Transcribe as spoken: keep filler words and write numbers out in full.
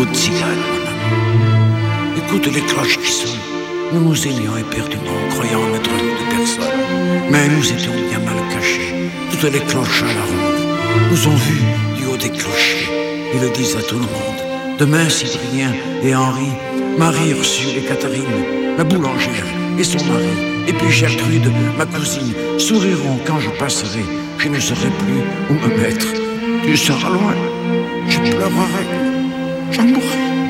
beau tzigane, mon amour. Écoute les cloches qui sonnent. Nous nous élions éperdument, croyant n'être vus de personne. Mais nous étions bien mal cachés. Toutes les cloches à la ronde nous ont vus du haut des clochers. Ils le disent à tout le monde. Demain, Cyprien et Henri, Marie Ursule et Catherine, la boulangère et son mari, et puis Gertrude, ma cousine, souriront quand je passerai. Je ne saurai plus où me mettre. Tu seras loin. Je pleurerai. J'en mourrai.